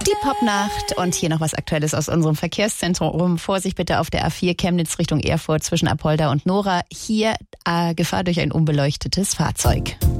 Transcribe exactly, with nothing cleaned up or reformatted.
Die Popnacht und hier noch was Aktuelles aus unserem Verkehrszentrum. Vorsicht bitte auf der A vier Chemnitz Richtung Erfurt zwischen Apolda und Nora. Hier äh, Gefahr durch ein unbeleuchtetes Fahrzeug.